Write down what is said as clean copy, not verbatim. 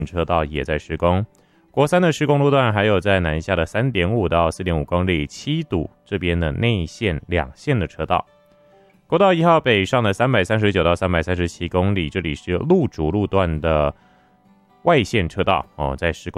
车道也在施工。国三的施工路段还有在南下的 3.5 到 4.5 公里7堵这边的内线2线的车道。国道1号北上的339到337公里，这里是路竹路段的外线车道在施工。